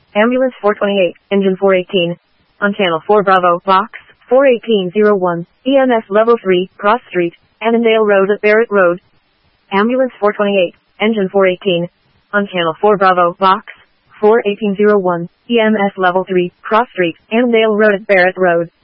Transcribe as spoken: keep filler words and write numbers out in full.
Ambulance four twenty-eight, engine four eighteen. On channel four Bravo, box four eighteen oh one, E M S level three, Cross Street, Annandale Road at Barrett Road. Ambulance four twenty-eight, engine four eighteen. On channel four Bravo, box four eighteen oh one, E M S level three, Cross Street, Annandale Road at Barrett Road.